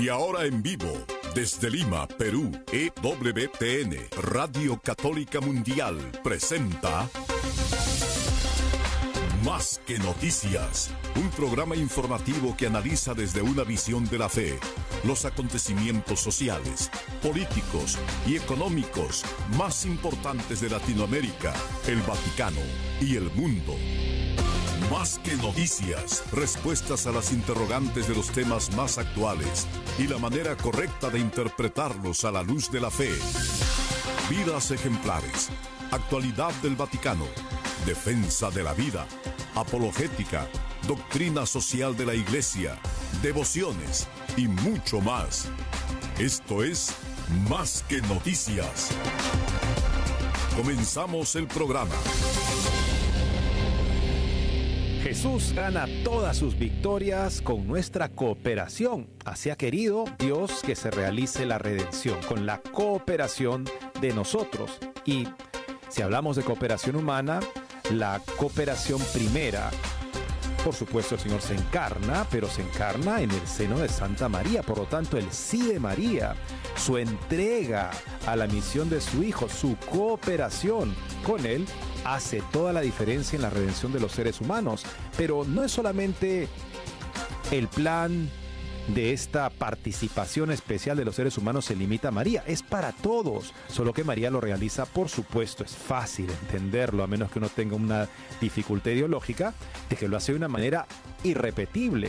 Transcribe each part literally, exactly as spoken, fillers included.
Y ahora en vivo, desde Lima, Perú, E W T N, Radio Católica Mundial, presenta Más que Noticias, un programa informativo que analiza desde una visión de la fe los acontecimientos sociales, políticos y económicos más importantes de Latinoamérica, el Vaticano y el mundo. Más que noticias, respuestas a las interrogantes de los temas más actuales y la manera correcta de interpretarlos a la luz de la fe. Vidas ejemplares, actualidad del Vaticano, defensa de la vida, apologética, doctrina social de la Iglesia, devociones y mucho más. Esto es Más que Noticias. Comenzamos el programa. Jesús gana todas sus victorias con nuestra cooperación. Así ha querido Dios que se realice la redención, con la cooperación de nosotros. Y si hablamos de cooperación humana, la cooperación primera, por supuesto el Señor se encarna, pero se encarna en el seno de Santa María. Por lo tanto, el sí de María, su entrega a la misión de su Hijo, su cooperación con Él, hace toda la diferencia en la redención de los seres humanos. Pero no es solamente el plan de esta participación especial de los seres humanos se limita a María, es para todos, solo que María lo realiza, por supuesto, es fácil entenderlo, a menos que uno tenga una dificultad ideológica, de que lo hace de una manera irrepetible,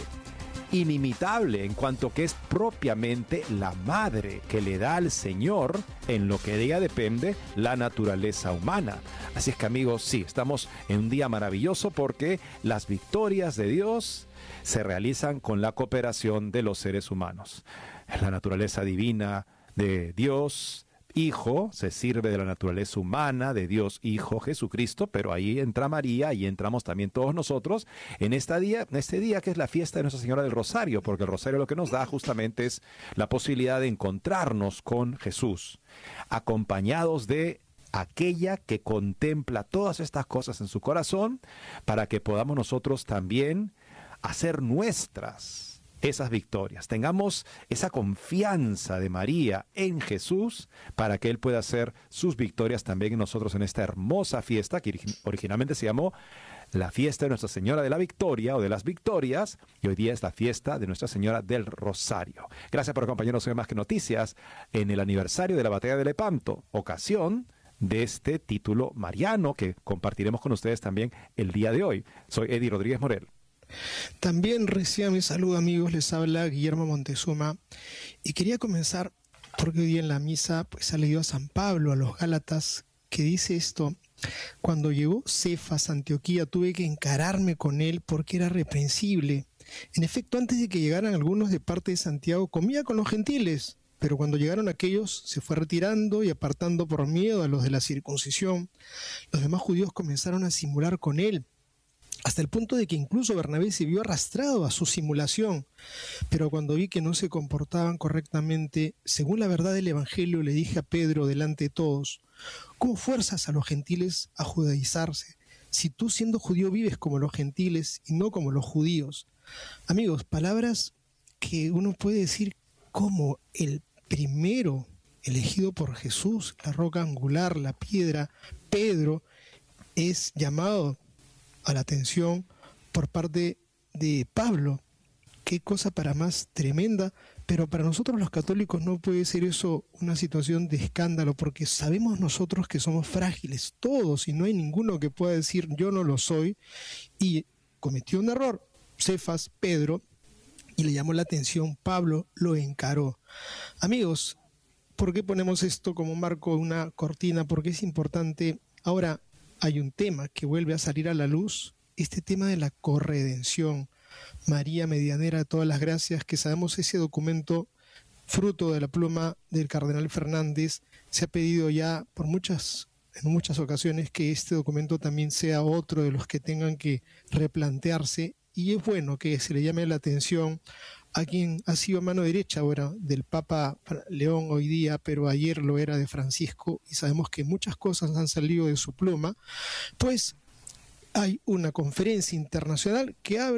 inimitable, en cuanto que es propiamente la madre que le da al Señor, en lo que de ella depende, la naturaleza humana. Así es que, amigos, sí, estamos en un día maravilloso porque las victorias de Dios se realizan con la cooperación de los seres humanos. La naturaleza divina de Dios Hijo se sirve de la naturaleza humana de Dios Hijo Jesucristo, pero ahí entra María y entramos también todos nosotros en este día, en este día que es la fiesta de Nuestra Señora del Rosario, porque el Rosario lo que nos da justamente es la posibilidad de encontrarnos con Jesús, acompañados de aquella que contempla todas estas cosas en su corazón, para que podamos nosotros también hacer nuestras esas victorias. Tengamos esa confianza de María en Jesús para que Él pueda hacer sus victorias también en nosotros en esta hermosa fiesta que originalmente se llamó la fiesta de Nuestra Señora de la Victoria o de las Victorias, y hoy día es la fiesta de Nuestra Señora del Rosario. Gracias por acompañarnos en Más que Noticias en el aniversario de la Batalla de Lepanto, ocasión de este título mariano que compartiremos con ustedes también el día de hoy. Soy Eddie Rodríguez Morel. También reciban mi saludo, amigos, les habla Guillermo Montezuma y quería comenzar porque hoy día en la misa pues ha leído a San Pablo, a los Gálatas, que dice esto: cuando llegó Cefas a Antioquía tuve que encararme con él porque era reprensible. En efecto, antes de que llegaran algunos de parte de Santiago comía con los gentiles, pero cuando llegaron aquellos se fue retirando y apartando por miedo a los de la circuncisión. Los demás judíos comenzaron a simular con él, hasta el punto de que incluso Bernabé se vio arrastrado a su simulación. Pero cuando vi que no se comportaban correctamente, según la verdad del Evangelio, le dije a Pedro delante de todos: ¿cómo fuerzas a los gentiles a judaizarse, si tú siendo judío vives como los gentiles y no como los judíos? Amigos, palabras que uno puede decir como el primero elegido por Jesús, la roca angular, la piedra, Pedro, es llamado a la atención por parte de Pablo. Qué cosa para más tremenda, pero para nosotros los católicos no puede ser eso una situación de escándalo, porque sabemos nosotros que somos frágiles, todos, y no hay ninguno que pueda decir yo no lo soy, y cometió un error, Cefas, Pedro, y le llamó la atención, Pablo lo encaró. Amigos, ¿por qué ponemos esto como marco, una cortina? Porque es importante. Ahora, hay un tema que vuelve a salir a la luz, este tema de la corredención. María, medianera de todas las gracias, que sabemos ese documento, fruto de la pluma del cardenal Fernández, se ha pedido ya por muchas, en muchas ocasiones que este documento también sea otro de los que tengan que replantearse, y es bueno que se le llame la atención a quien ha sido mano derecha ahora del Papa León hoy día, pero ayer lo era de Francisco, y sabemos que muchas cosas han salido de su pluma. Pues hay una conferencia internacional que abre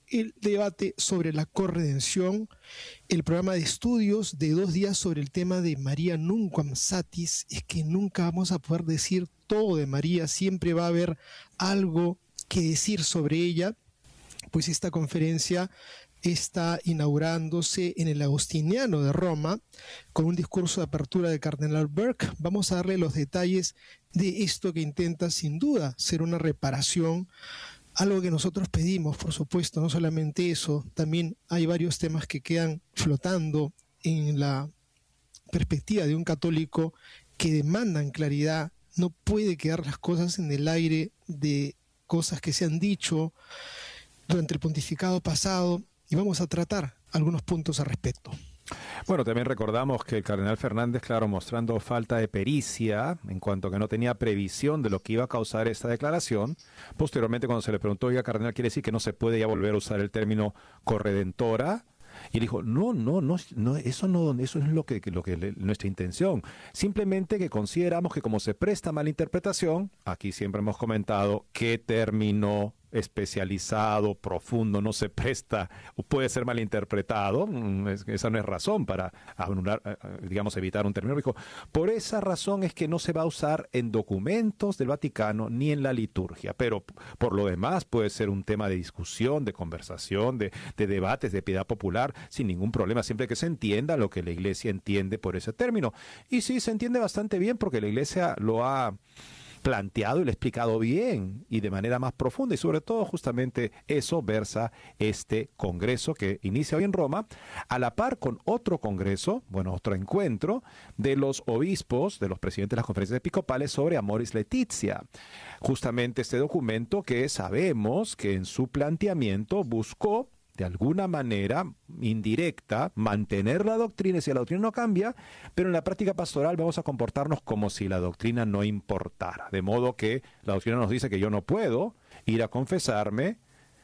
el debate sobre la corredención, el programa de estudios de dos días sobre el tema de María Nunquam Satis. Es que nunca vamos a poder decir todo de María, siempre va a haber algo que decir sobre ella, pues esta conferencia está inaugurándose en el Agostiniano de Roma con un discurso de apertura del cardenal Burke. Vamos a darle los detalles de esto que intenta sin duda ser una reparación, algo que nosotros pedimos, por supuesto. No solamente eso, también hay varios temas que quedan flotando en la perspectiva de un católico que demandan claridad. No puede quedar las cosas en el aire de cosas que se han dicho durante el pontificado pasado, y vamos a tratar algunos puntos al respecto. Bueno, también recordamos que el cardenal Fernández, claro, mostrando falta de pericia en cuanto a que no tenía previsión de lo que iba a causar esta declaración, posteriormente cuando se le preguntó, oiga, cardenal, ¿quiere decir que no se puede ya volver a usar el término corredentora? Y él dijo, no, no, no, no, eso no, eso es lo que, lo que le, nuestra intención. Simplemente que consideramos que como se presta mala interpretación, aquí siempre hemos comentado qué término especializado, profundo, no se presta o puede ser malinterpretado. Esa no es razón para anular, digamos, evitar un término. Dijo, por esa razón es que no se va a usar en documentos del Vaticano ni en la liturgia, pero por lo demás puede ser un tema de discusión, de conversación, de, de debates, de piedad popular, sin ningún problema, siempre que se entienda lo que la Iglesia entiende por ese término. Y sí, se entiende bastante bien porque la Iglesia lo ha planteado y lo ha explicado bien y de manera más profunda, y sobre todo justamente eso versa este congreso que inicia hoy en Roma, a la par con otro congreso, bueno, otro encuentro de los obispos, de los presidentes de las conferencias episcopales sobre Amoris Laetitia. Justamente este documento que sabemos que en su planteamiento buscó de alguna manera indirecta, mantener la doctrina si la doctrina no cambia, pero en la práctica pastoral vamos a comportarnos como si la doctrina no importara. De modo que la doctrina nos dice que yo no puedo ir a confesarme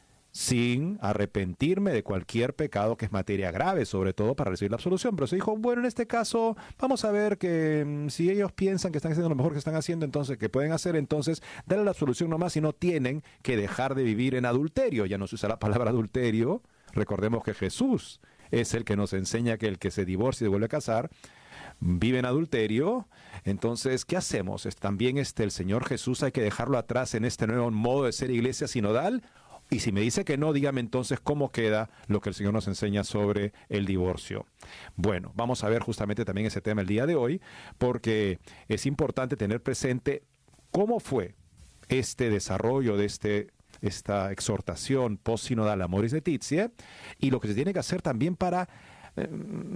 sin arrepentirme de cualquier pecado que es materia grave, sobre todo para recibir la absolución. Pero se dijo, bueno, en este caso vamos a ver que mmm, si ellos piensan que están haciendo lo mejor que están haciendo, entonces que pueden hacer, entonces darle la absolución nomás y no tienen que dejar de vivir en adulterio. Ya no se usa la palabra adulterio. Recordemos que Jesús es el que nos enseña que el que se divorcia y se vuelve a casar vive en adulterio. Entonces, ¿qué hacemos? También este, el Señor Jesús hay que dejarlo atrás en este nuevo modo de ser iglesia sinodal. Y si me dice que no, dígame entonces cómo queda lo que el Señor nos enseña sobre el divorcio. Bueno, vamos a ver justamente también ese tema el día de hoy, porque es importante tener presente cómo fue este desarrollo de este, esta exhortación post-sinodal Amoris Laetitia y lo que se tiene que hacer también para eh,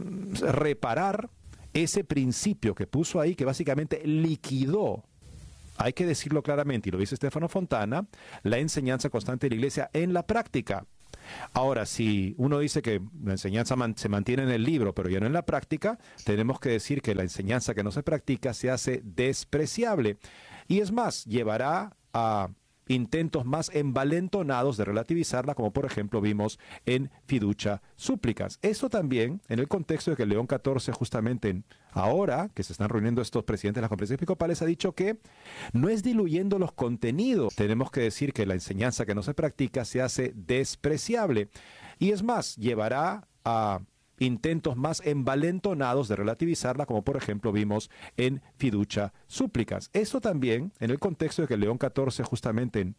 reparar ese principio que puso ahí, que básicamente liquidó, hay que decirlo claramente, y lo dice Stefano Fontana, la enseñanza constante de la Iglesia en la práctica. Ahora, si uno dice que la enseñanza man, se mantiene en el libro, pero ya no en la práctica, tenemos que decir que la enseñanza que no se practica se hace despreciable. Y es más, llevará a intentos más envalentonados de relativizarla, como por ejemplo vimos en Fiducia Supplicans. Esto también en el contexto de que León catorce, justamente en, ahora que se están reuniendo estos presidentes de las conferencias episcopales, ha dicho que no es diluyendo los contenidos. Tenemos que decir que la enseñanza que no se practica se hace despreciable. Y es más, llevará a intentos más envalentonados de relativizarla, como por ejemplo vimos en Fiducia Supplicans. Esto también en el contexto de que León catorce, justamente en,